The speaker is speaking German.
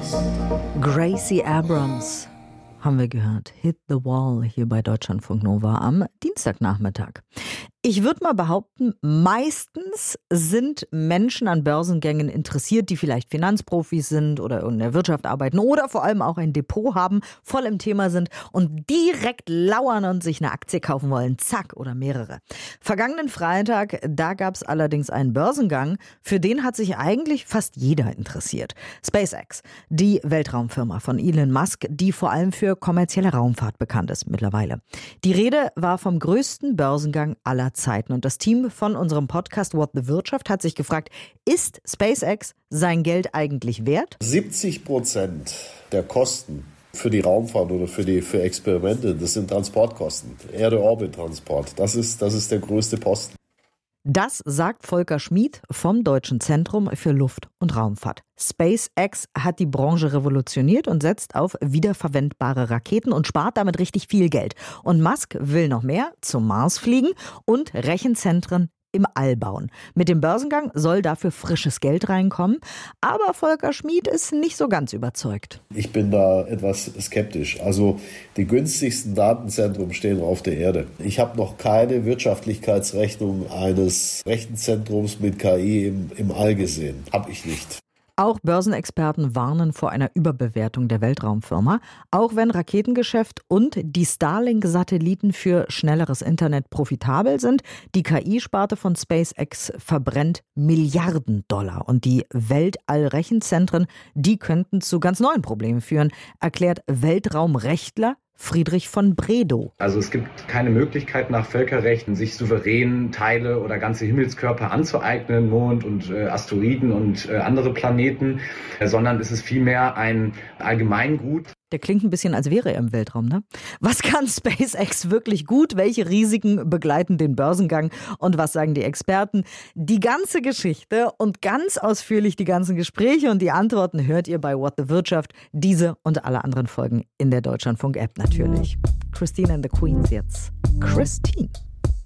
Gracie Abrams haben wir gehört. Hit the Wall hier bei Deutschlandfunk Nova am Dienstagnachmittag. Ich würde mal behaupten, meistens sind Menschen an Börsengängen interessiert, die vielleicht Finanzprofis sind oder in der Wirtschaft arbeiten oder vor allem auch ein Depot haben, voll im Thema sind und direkt lauern und sich eine Aktie kaufen wollen. Zack, oder mehrere. Vergangenen Freitag, da gab es allerdings einen Börsengang, für den hat sich eigentlich fast jeder interessiert. SpaceX, die Weltraumfirma von Elon Musk, die vor allem für kommerzielle Raumfahrt bekannt ist mittlerweile. Die Rede war vom größten Börsengang aller Zeiten. Und das Team von unserem Podcast What the Wirtschaft hat sich gefragt, ist SpaceX sein Geld eigentlich wert? 70% der Kosten für die Raumfahrt oder für Experimente, das sind Transportkosten. Erde-Orbit-Transport, das ist der größte Posten. Das sagt Volker Schmid vom Deutschen Zentrum für Luft- und Raumfahrt. SpaceX hat die Branche revolutioniert und setzt auf wiederverwendbare Raketen und spart damit richtig viel Geld. Und Musk will noch mehr, zum Mars fliegen und Rechenzentren im All bauen. Mit dem Börsengang soll dafür frisches Geld reinkommen. Aber Volker Schmid ist nicht so ganz überzeugt. Ich bin da etwas skeptisch. Also die günstigsten Datenzentren stehen auf der Erde. Ich habe noch keine Wirtschaftlichkeitsrechnung eines Rechenzentrums mit KI im All gesehen. Habe ich nicht. Auch Börsenexperten warnen vor einer Überbewertung der Weltraumfirma, auch wenn Raketengeschäft und die Starlink-Satelliten für schnelleres Internet profitabel sind. Die KI-Sparte von SpaceX verbrennt Milliarden Dollar und die Weltallrechenzentren, die könnten zu ganz neuen Problemen führen, erklärt Weltraumrechtler Friedrich von Bredow. Also es gibt keine Möglichkeit nach Völkerrecht, sich souverän Teile oder ganze Himmelskörper anzueignen, Mond und Asteroiden und andere Planeten, sondern es ist vielmehr ein Allgemeingut. Der klingt ein bisschen, als wäre er im Weltraum, ne? Was kann SpaceX wirklich gut? Welche Risiken begleiten den Börsengang? Und was sagen die Experten? Die ganze Geschichte und ganz ausführlich die ganzen Gespräche und die Antworten hört ihr bei What the Wirtschaft. Diese und alle anderen Folgen in der Deutschlandfunk-App natürlich. Christine and the Queens jetzt. Christine.